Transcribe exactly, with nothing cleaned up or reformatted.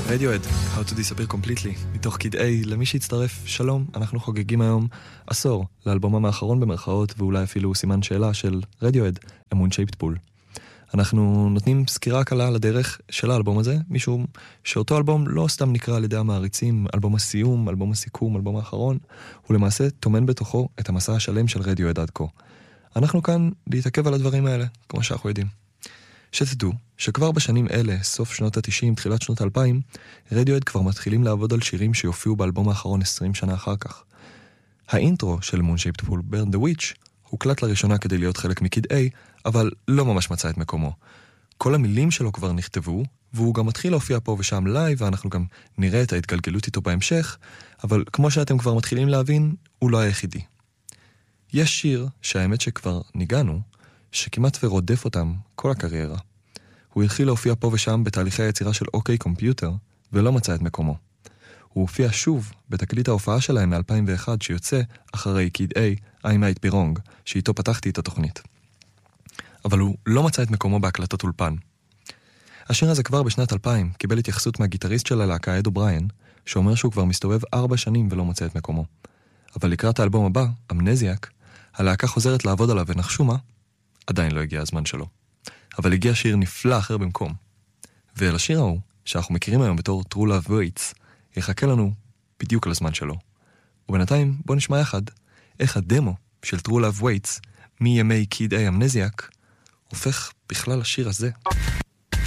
רדיואד, How to Disappear Completely, מתוך קיד A. למי שהצטרף, שלום, אנחנו חוגגים היום עשור לאלבומם האחרון במרכאות, ואולי אפילו סימן שאלה של רדיואד, A Moon-Shaped Pool. אנחנו נותנים סקירה קלה על הדרך של האלבום הזה, משום שאותו אלבום לא סתם נקרא על ידי המעריצים, אלבום הסיום, אלבום הסיכום, אלבום האחרון, הוא למעשה תומן בתוכו את המסע השלם של רדיואד עד כה. אנחנו כאן להתעכב על הדברים האלה, כמו שאנחנו יודעים. שתדעו שכבר בשנים אלה, סוף שנות ה-תשעים, תחילת שנות ה-אלפיים, רדיואד כבר מתחילים לעבוד על שירים שיופיעו באלבום האחרון עשרים שנה אחר כך. האינטרו של Moon-Shaped Pool, Burn the Witch, הוקלט לראשונה כדי להיות חלק מקיד A, אבל לא ממש מצא את מקומו. כל המילים שלו כבר נכתבו, והוא גם מתחיל להופיע פה ושם לייב, ואנחנו גם נראה את ההתגלגלות איתו בהמשך, אבל כמו שאתם כבר מתחילים להבין, הוא לא היחידי. יש שיר שהאמת שכבר ניגענו, שכמעט ורודף אותם כל הקריירה. הוא התחיל להופיע פה ושם בתהליכי היצירה של אוקיי קומפיוטר, ולא מצא את מקומו. הוא הופיע שוב בתקליט ההופעה שלהם מ-אלפיים ואחת שיוצא אחרי קיד A, I Might Be Wrong, שאיתו פתחתי את התוכנית. אבל הוא לא מצא את מקומו בהקלטות אולפן. השיר הזה כבר בשנת אלפיים קיבל התייחסות מהגיטריסט של הלהקה אד אובריין, שאומר שהוא כבר מסתובב ארבע שנים ולא מוצא את מקומו. אבל לקראת האלבום הבא, אמנזיאק, הלהקה חוזרת לעבוד עליו ונחשו מה? עדיין לא הגיע הזמן שלו. אבל הגיע שיר נפלא אחר במקום. ואל השיר ההוא, שאנחנו מכירים היום בתור True Love Waits, יחכה לנו בדיוק על הזמן שלו. ובינתיים בוא נשמע יחד איך הדמו של True Love Waits מימי קיד A אמנזיאק הופך בכלל לשיר הזה.